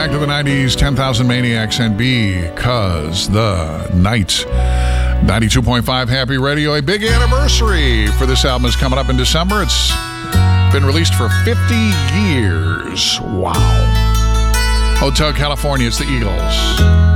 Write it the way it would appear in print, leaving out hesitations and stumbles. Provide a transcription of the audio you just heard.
back to the 90s, 10,000 Maniacs, and Because the Night. 92.5 Happy Radio. A big anniversary for this album is coming up in December. It's been released for 50 years. Wow. Hotel California, it's the Eagles.